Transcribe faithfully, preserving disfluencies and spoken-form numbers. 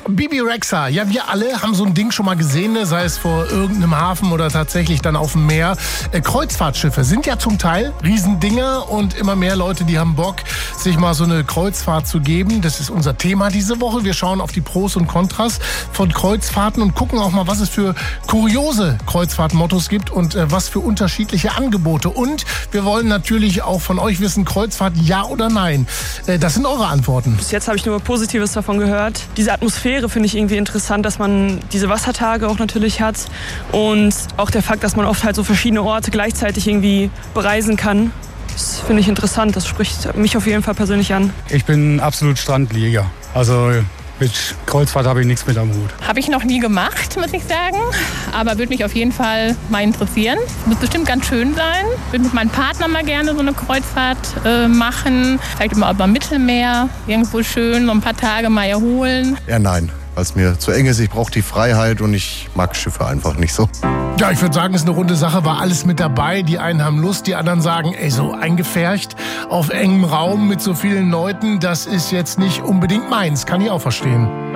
Bebe Rexha, ja, wir alle haben so ein Ding schon mal gesehen, ne? Sei es vor irgendeinem Hafen oder tatsächlich dann auf dem Meer. Äh, Kreuzfahrtschiffe sind ja zum Teil Riesendinger und immer mehr Leute, die haben Bock, sich mal so eine Kreuzfahrt zu geben. Das ist unser Thema diese Woche. Wir schauen auf die Pros und Kontras von Kreuzfahrten und gucken auch mal, was es für kuriose Kreuzfahrtmottos gibt und äh, was für unterschiedliche Angebote. Und wir wollen natürlich auch von euch wissen, Kreuzfahrt ja oder nein. Äh, das sind eure Antworten. Bis jetzt habe ich nur Positives davon gehört. Diese Atmosphäre finde ich irgendwie interessant, dass man diese Wassertage auch natürlich hat und auch der Fakt, dass man oft halt so verschiedene Orte gleichzeitig irgendwie bereisen kann. Das finde ich interessant, das spricht mich auf jeden Fall persönlich an. Ich bin absolut Strandlieger, also mit Kreuzfahrt habe ich nichts mit am Hut. Habe ich noch nie gemacht, muss ich sagen, aber würde mich auf jeden Fall mal interessieren. Muss bestimmt ganz schön sein. Würde mit meinem Partner mal gerne so eine Kreuzfahrt äh, machen. Vielleicht mal über Mittelmeer, irgendwo schön, so ein paar Tage mal erholen. Ja, nein, weil es mir zu eng ist. Ich brauche die Freiheit und ich mag Schiffe einfach nicht so. Ja, ich würde sagen, es ist eine runde Sache, war alles mit dabei. Die einen haben Lust, die anderen sagen, ey, so eingepfercht auf engem Raum mit so vielen Leuten, das ist jetzt nicht unbedingt meins. Kann ich auch verstehen.